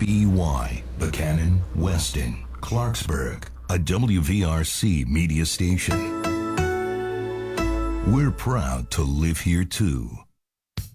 KBY, Buchanan, Weston, Clarksburg, a WVRC media station. We're proud to live here too.